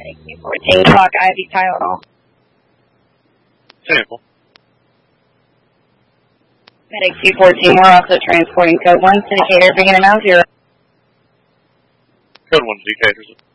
Medic 214, talk IV Tylenol. Sample. Medic 214, we're also transporting code 1, Syndicator, beginning 0. Code 1 Decatur's